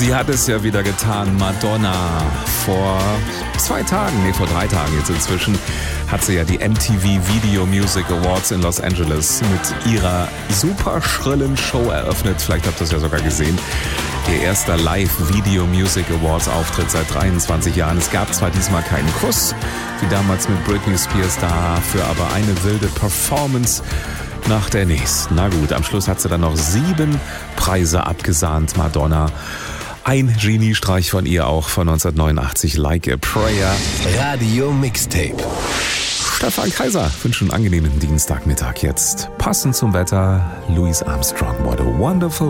Sie hat es ja wieder getan. Madonna. Vor 3 Tagen jetzt inzwischen, hat sie ja die MTV Video Music Awards in Los Angeles mit ihrer super schrillen Show eröffnet. Vielleicht habt ihr es ja sogar gesehen. Ihr erster Live-Video Music Awards Auftritt seit 23 Jahren. Es gab zwar diesmal keinen Kuss, wie damals mit Britney Spears, dafür aber eine wilde Performance nach der nächsten. Na gut, am Schluss hat sie dann noch 7 Preise abgesahnt, Madonna. Ein Geniestreich von ihr auch von 1989, Like a Prayer. Radio Mixtape. Stefan Kaiser wünscht einen angenehmen Dienstagmittag jetzt. Passend zum Wetter, Louis Armstrong, What a Wonderful